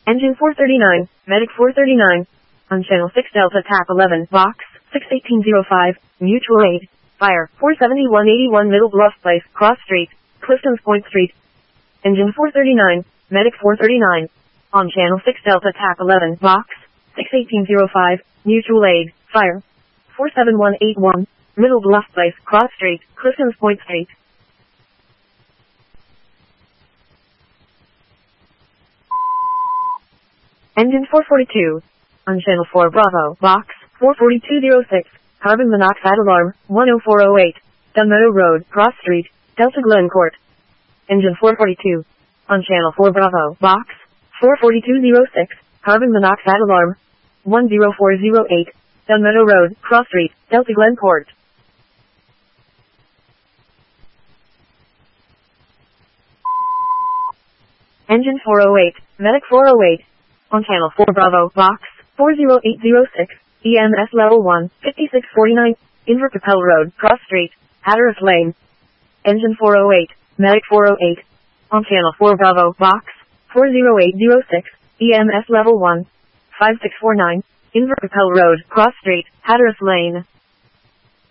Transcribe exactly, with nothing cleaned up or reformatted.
Engine four thirty-nine, Medic four thirty-nine. On channel six Delta T A P eleven, box, six eighteen oh five, mutual aid. Fire, four seventy-one eighty-one Middle Bluff Place, Cross Street, Cliftons Point Street. Engine four thirty-nine, Medic four thirty-nine. On channel six Delta T A P eleven, box, six eighteen oh five, mutual aid. Fire, four seven one eight one, Middle Bluff Place, Cross Street, Cliftons Point Street. Engine four forty-two. On channel four Bravo, box, four forty-two oh six, carbon monoxide alarm, one oh four oh eight, Dunmeadow Road, Cross Street, Delta Glencourt. Engine four forty-two. On channel four Bravo, box, four forty-two oh six, carbon monoxide alarm, one oh four oh eight, Dunmeadow Road, Cross Street, Delta Glencourt. Engine four oh eight, Medic four oh eight. On channel four Bravo, box, four oh eight oh six, E M S level one, fifty-six forty-nine, Invercapelle Road, Cross Street, Hatteras Lane. Engine four oh eight, Medic four oh eight. On channel four Bravo, box, four oh eight oh six, E M S level one, five six four nine, Invercapelle Road, Cross Street, Hatteras Lane.